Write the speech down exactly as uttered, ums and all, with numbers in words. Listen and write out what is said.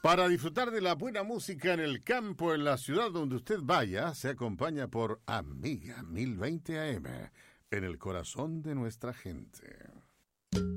Para disfrutar de la buena música en el campo, en la ciudad donde usted vaya, se acompaña por Amiga mil veinte A M, en el corazón de nuestra gente.